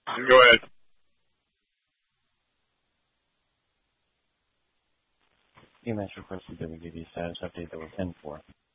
Go ahead. UMass requested that we give you a status update that we're 10-4.